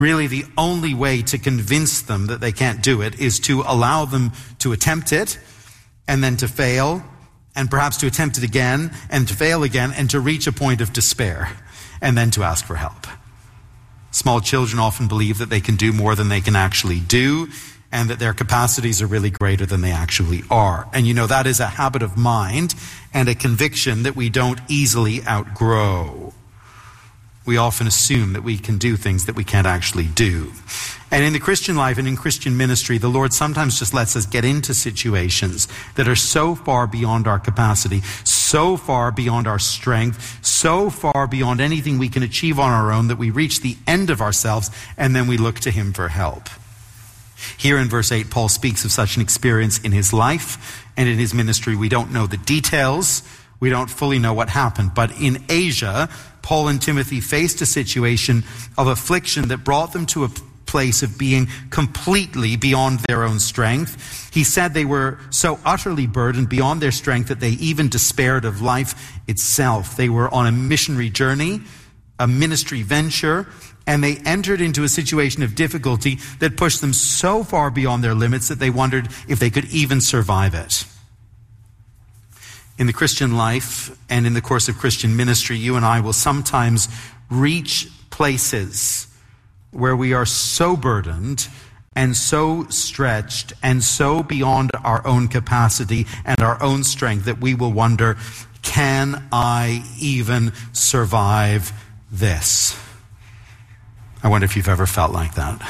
Really, the only way to convince them that they can't do it is to allow them to attempt it and then to fail, and perhaps to attempt it again and to fail again and to reach a point of despair and then to ask for help. Small children often believe that they can do more than they can actually do and that their capacities are really greater than they actually are. And you know, that is a habit of mind and a conviction that we don't easily outgrow. We often assume that we can do things that we can't actually do. And in the Christian life and in Christian ministry, the Lord sometimes just lets us get into situations that are so far beyond our capacity, so far beyond our strength, so far beyond anything we can achieve on our own that we reach the end of ourselves and then we look to him for help. Here in verse 8, Paul speaks of such an experience in his life and in his ministry. We don't know the details. We don't fully know what happened. But in Asia, Paul and Timothy faced a situation of affliction that brought them to a place of being completely beyond their own strength. He said they were so utterly burdened beyond their strength that they even despaired of life itself. They were on a missionary journey, a ministry venture, and they entered into a situation of difficulty that pushed them so far beyond their limits that they wondered if they could even survive it. In the Christian life and in the course of Christian ministry, you and I will sometimes reach places where we are so burdened and so stretched and so beyond our own capacity and our own strength that we will wonder, can I even survive this? I wonder if you've ever felt like that.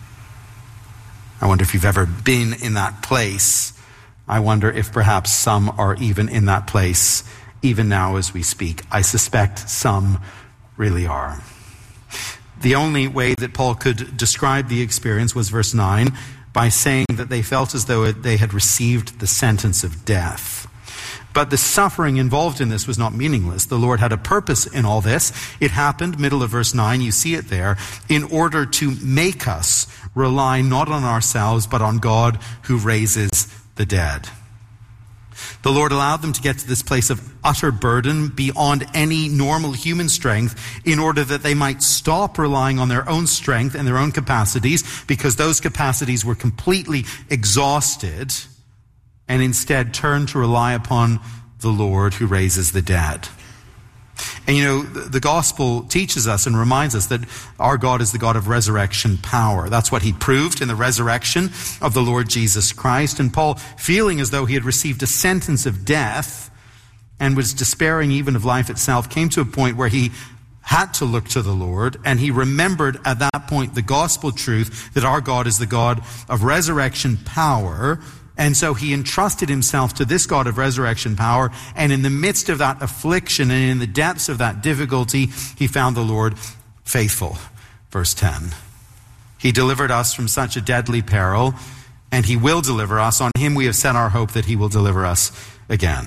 I wonder if you've ever been in that place. I wonder if perhaps some are even in that place, even now as we speak. I suspect some really are. The only way that Paul could describe the experience was verse 9, by saying that they felt as though they had received the sentence of death. But the suffering involved in this was not meaningless. The Lord had a purpose in all this. It happened, middle of verse 9, you see it there, in order to make us rely not on ourselves, but on God who raises the dead. The Lord allowed them to get to this place of utter burden beyond any normal human strength in order that they might stop relying on their own strength and their own capacities, because those capacities were completely exhausted, and instead turn to rely upon the Lord who raises the dead. And you know, the gospel teaches us and reminds us that our God is the God of resurrection power. That's what he proved in the resurrection of the Lord Jesus Christ. And Paul, feeling as though he had received a sentence of death and was despairing even of life itself, came to a point where he had to look to the Lord, and he remembered at that point the gospel truth that our God is the God of resurrection power. And so he entrusted himself to this God of resurrection power, and in the midst of that affliction and in the depths of that difficulty, he found the Lord faithful. Verse 10. He delivered us from such a deadly peril, and he will deliver us. On him we have set our hope that he will deliver us again.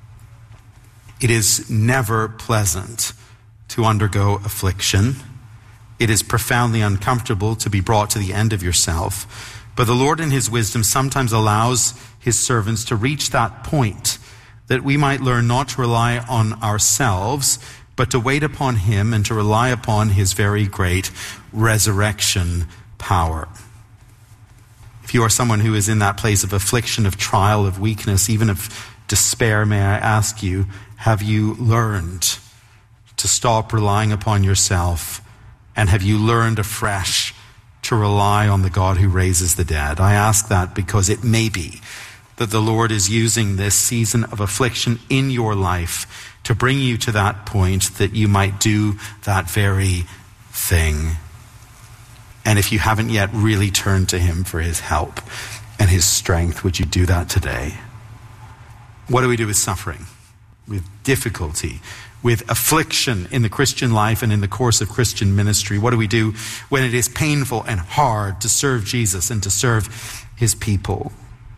It is never pleasant to undergo affliction. It is profoundly uncomfortable to be brought to the end of yourself. But the Lord in his wisdom sometimes allows his servants to reach that point that we might learn not to rely on ourselves, but to wait upon him and to rely upon his very great resurrection power. If you are someone who is in that place of affliction, of trial, of weakness, even of despair, may I ask you, have you learned to stop relying upon yourself? And have you learned afresh to rely on the God who raises the dead? I ask that because it may be that the Lord is using this season of affliction in your life to bring you to that point that you might do that very thing. And if you haven't yet really turned to him for his help and his strength, would you do that today? What do we do with suffering, with difficulty, with affliction in the Christian life and in the course of Christian ministry? What do we do when it is painful and hard to serve Jesus and to serve his people?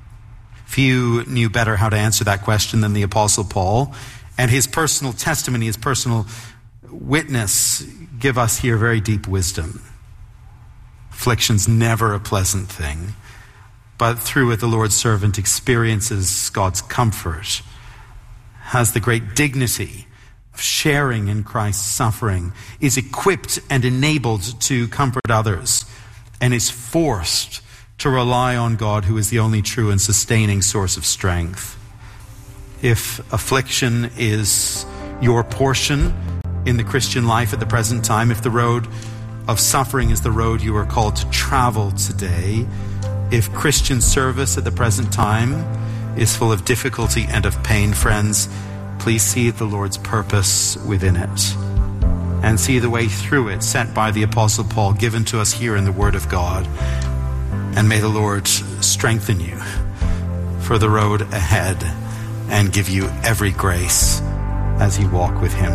Few knew better how to answer that question than the Apostle Paul, and his personal testimony, his personal witness give us here very deep wisdom. Affliction's never a pleasant thing, but through it the Lord's servant experiences God's comfort, has the great dignity of sharing in Christ's suffering, is equipped and enabled to comfort others, and is forced to rely on God, who is the only true and sustaining source of strength. If affliction is your portion in the Christian life at the present time, if the road of suffering is the road you are called to travel today, if Christian service at the present time is full of difficulty and of pain, friends, please see the Lord's purpose within it and see the way through it set by the Apostle Paul, given to us here in the Word of God. And may the Lord strengthen you for the road ahead and give you every grace as you walk with Him.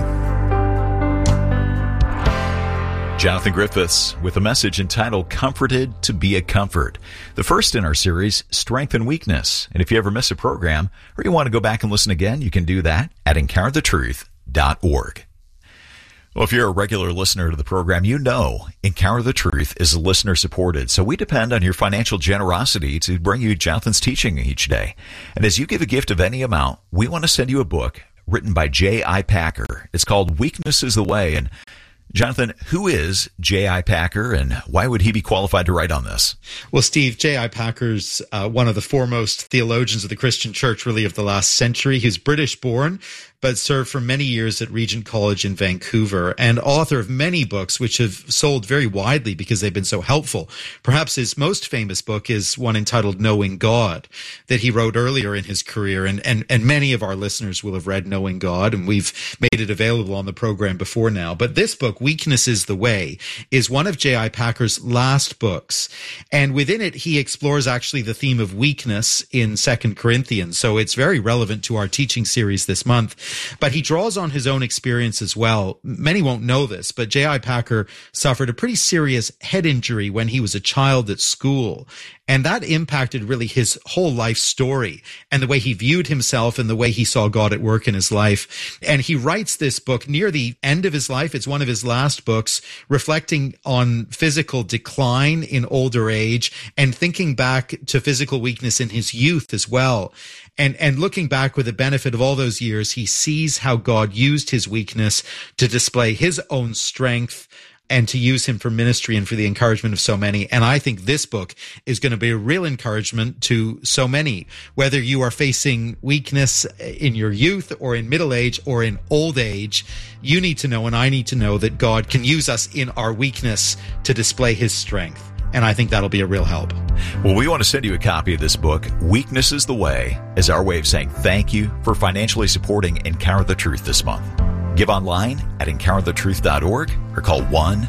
Jonathan Griffiths with a message entitled Comforted to be a Comfort, the first in our series, Strength and Weakness. And if you ever miss a program or you want to go back and listen again, you can do that at encounterthetruth.org. Well, if you're a regular listener to the program, you know Encounter the Truth is listener-supported, so we depend on your financial generosity to bring you Jonathan's teaching each day. And as you give a gift of any amount, we want to send you a book written by J.I. Packer. It's called Weakness is the Way. And Jonathan, who is J.I. Packer, and why would he be qualified to write on this? Well, Steve, J.I. Packer's one of the foremost theologians of the Christian church, really, of the last century. He's British-born, but served for many years at Regent College in Vancouver, and author of many books which have sold very widely because they've been so helpful. Perhaps his most famous book is one entitled Knowing God, that he wrote earlier in his career, and many of our listeners will have read Knowing God, and we've made it available on the program before now. But this book, Weakness is the Way, is one of J.I. Packer's last books, and within it he explores actually the theme of weakness in 2 Corinthians, so it's very relevant to our teaching series this month. But he draws on his own experience as well. Many won't know this, but J.I. Packer suffered a pretty serious head injury when he was a child at school. And that impacted really his whole life story and the way he viewed himself and the way he saw God at work in his life. And he writes this book near the end of his life. It's one of his last books, reflecting on physical decline in older age and thinking back to physical weakness in his youth as well. And looking back with the benefit of all those years, he sees how God used his weakness to display his own strength and to use him for ministry and for the encouragement of so many. And I think this book is going to be a real encouragement to so many, whether you are facing weakness in your youth or in middle age or in old age. You need to know, and I need to know, that God can use us in our weakness to display his strength. And I think that'll be a real help. Well, we want to send you a copy of this book, Weakness is the Way, as our way of saying thank you for financially supporting Encounter the Truth this month. Give online at encounterthetruth.org or call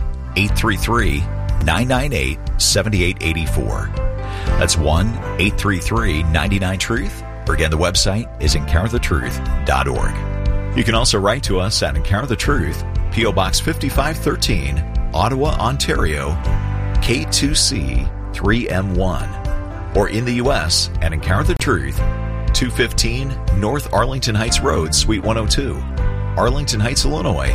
1-833-998-7884. That's 1-833-99-TRUTH. Or again, the website is encounterthetruth.org. You can also write to us at Encounter the Truth, P.O. Box 5513, Ottawa, Ontario, K2C 3M1, or in the U.S. at Encounter the Truth, 215 North Arlington Heights Road, Suite 102, Arlington Heights, Illinois,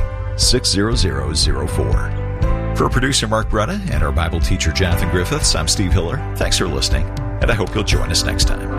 60004. For producer Mark Bretta and our Bible teacher Jonathan Griffiths, I'm Steve Hiller. Thanks for listening, and I hope you'll join us next time.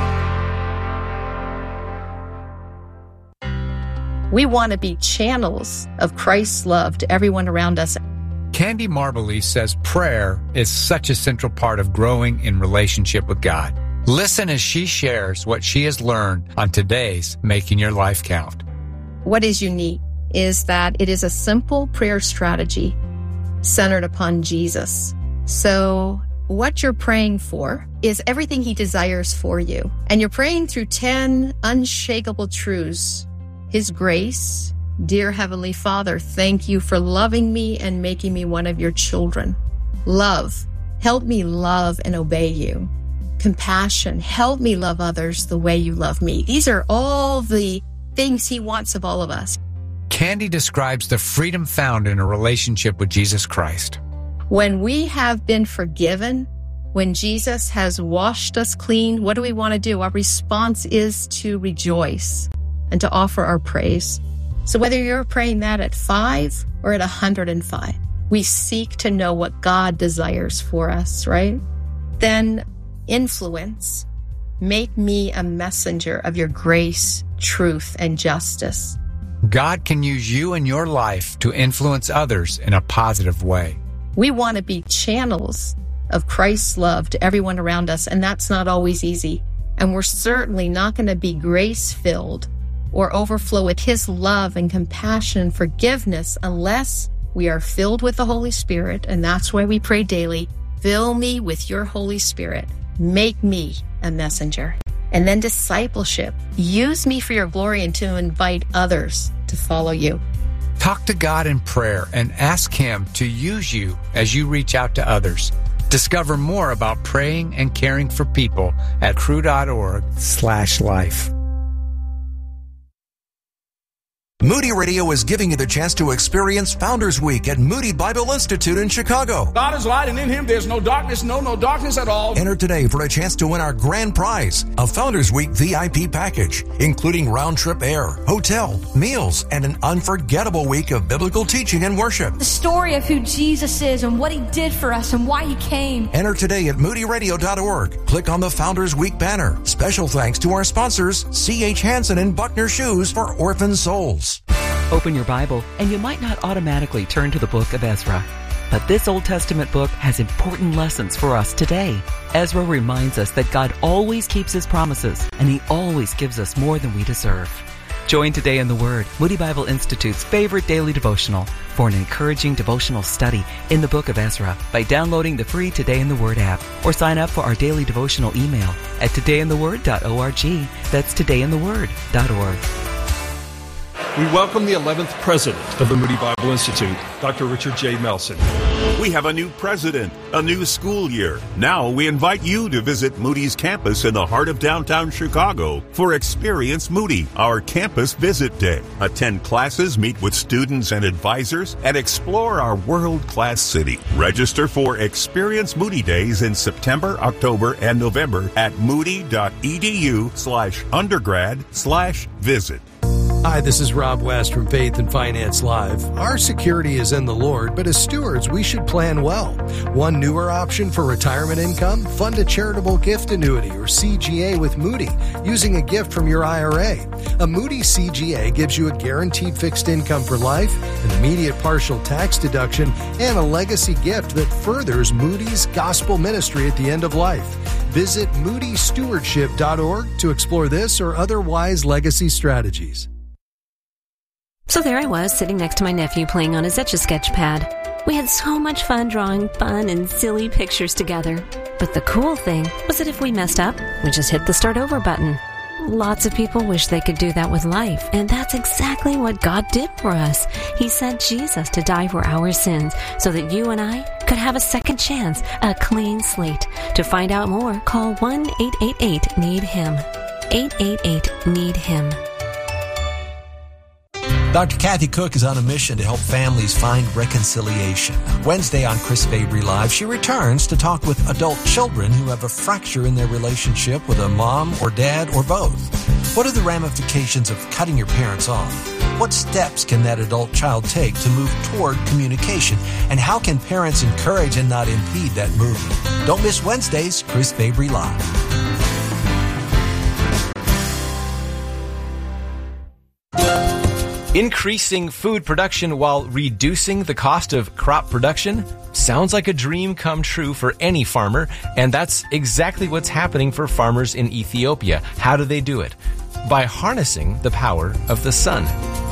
We want to be channels of Christ's love to everyone around us. Candy Marbley says prayer is such a central part of growing in relationship with God. Listen as she shares what she has learned on today's Making Your Life Count. What is unique is that it is a simple prayer strategy centered upon Jesus. So what you're praying for is everything he desires for you. And you're praying through 10 unshakable truths. His grace. Dear Heavenly Father, thank you for loving me and making me one of your children. Love, help me love and obey you. Compassion, help me love others the way you love me. These are all the things he wants of all of us. Candy describes the freedom found in a relationship with Jesus Christ. When we have been forgiven, when Jesus has washed us clean, what do we want to do? Our response is to rejoice and to offer our praise. So whether you're praying that at 5 or at 105, we seek to know what God desires for us, right? Then influence, make me a messenger of your grace, truth, and justice. God can use you and your life to influence others in a positive way. We want to be channels of Christ's love to everyone around us, and that's not always easy. And we're certainly not going to be grace-filled or overflow with His love and compassion and forgiveness unless we are filled with the Holy Spirit. And that's why we pray daily, fill me with your Holy Spirit. Make me a messenger. And then discipleship. Use me for your glory and to invite others to follow you. Talk to God in prayer and ask Him to use you as you reach out to others. Discover more about praying and caring for people at cru.org/life. Moody Radio is giving you the chance to experience Founders Week at Moody Bible Institute in Chicago. God is light, and in Him there's no darkness, no darkness at all. Enter today for a chance to win our grand prize, a Founders Week VIP package, including round-trip air, hotel, meals, and an unforgettable week of biblical teaching and worship. The story of who Jesus is and what He did for us and why He came. Enter today at moodyradio.org. Click on the Founders Week banner. Special thanks to our sponsors, C.H. Hansen and Buckner Shoes for Orphan Souls. Open your Bible, and you might not automatically turn to the book of Ezra. But this Old Testament book has important lessons for us today. Ezra reminds us that God always keeps His promises, and He always gives us more than we deserve. Join Today in the Word, Moody Bible Institute's favorite daily devotional, for an encouraging devotional study in the book of Ezra by downloading the free Today in the Word app, or sign up for our daily devotional email at todayintheword.org. That's todayintheword.org. We welcome the 11th president of the Moody Bible Institute, Dr. Richard J. Melson. We have a new president, a new school year. Now we invite you to visit Moody's campus in the heart of downtown Chicago for Experience Moody, our campus visit day. Attend classes, meet with students and advisors, and explore our world-class city. Register for Experience Moody Days in September, October, and November at moody.edu/undergrad/visit. Hi, this is Rob West from Faith and Finance Live. Our security is in the Lord, but as stewards, we should plan well. One newer option for retirement income? Fund a charitable gift annuity, or CGA, with Moody, using a gift from your IRA. A Moody CGA gives you a guaranteed fixed income for life, an immediate partial tax deduction, and a legacy gift that furthers Moody's gospel ministry at the end of life. Visit moodystewardship.org to explore this or other wise legacy strategies. So there I was, sitting next to my nephew playing on his Etch-a-Sketch pad. We had so much fun drawing fun and silly pictures together. But the cool thing was that if we messed up, we just hit the start over button. Lots of people wish they could do that with life, and that's exactly what God did for us. He sent Jesus to die for our sins so that you and I could have a second chance, a clean slate. To find out more, call 1-888-NEED-HIM. 888-NEED-HIM. Dr. Kathy Cook is on a mission to help families find reconciliation. Wednesday on Chris Fabry Live, she returns to talk with adult children who have a fracture in their relationship with a mom or dad or both. What are the ramifications of cutting your parents off? What steps can that adult child take to move toward communication? And how can parents encourage and not impede that movement? Don't miss Wednesday's Chris Fabry Live. Increasing food production while reducing the cost of crop production sounds like a dream come true for any farmer, and that's exactly what's happening for farmers in Ethiopia. How do they do it? By harnessing the power of the sun.